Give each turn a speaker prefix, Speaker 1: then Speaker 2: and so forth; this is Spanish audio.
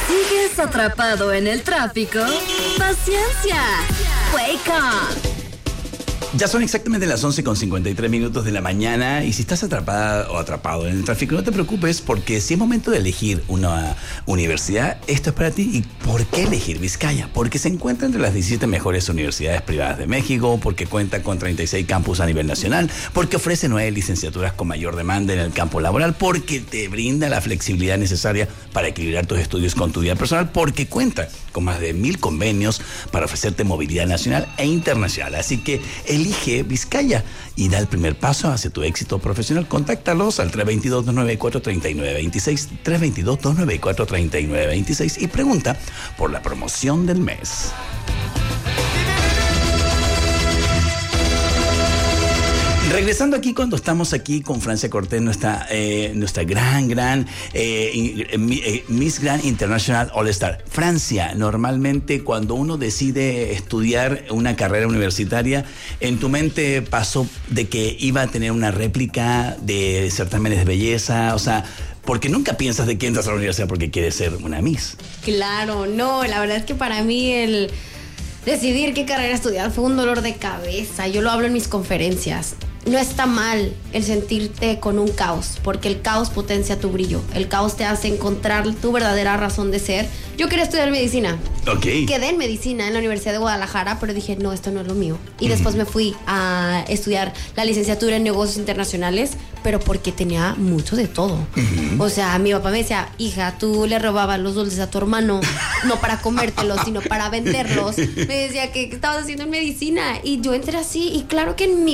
Speaker 1: ¿Sigues atrapado en el tráfico? ¡Paciencia! ¡Wake up!
Speaker 2: Ya son exactamente las 11:53 de la mañana y si estás atrapada o atrapado en el tráfico, no te preocupes porque si es momento de elegir una universidad, esto es para ti. ¿Y por qué elegir Vizcaya? Porque se encuentra entre las 17 mejores universidades privadas de México, porque cuenta con 36 campus a nivel nacional, porque ofrece 9 licenciaturas con mayor demanda en el campo laboral, porque te brinda la flexibilidad necesaria para equilibrar tus estudios con tu vida personal, porque cuenta con más de 1,000 convenios para ofrecerte movilidad nacional e internacional. Así que elige Vizcaya y da el primer paso hacia tu éxito profesional. Contáctalos al 322-294-3926, 322-294-3926 y pregunta por la promoción del mes. Regresando aquí cuando estamos aquí con Francia Cortés, nuestra gran Miss Grand International All Star. Francia, normalmente cuando uno decide estudiar una carrera universitaria, en tu mente pasó de que iba a tener una réplica de certámenes de belleza, o sea, porque nunca piensas de que entras a la universidad porque quieres ser una Miss.
Speaker 3: Claro, no, la verdad es que para mí el decidir qué carrera estudiar fue un dolor de cabeza. Yo lo hablo en mis conferencias. No está mal el sentirte con un caos, porque el caos potencia tu brillo. El caos te hace encontrar tu verdadera razón de ser. Yo quería estudiar medicina.
Speaker 2: Okay.
Speaker 3: Quedé en medicina en la Universidad de Guadalajara, pero dije, no, esto no es lo mío. Y después me fui a estudiar la licenciatura en negocios internacionales, pero porque tenía mucho de todo. O sea, mi papá me decía, hija, tú le robabas los dulces a tu hermano, no para comértelos, sino para venderlos. Me decía que estabas haciendo en medicina. Y yo entré así, y claro que en mi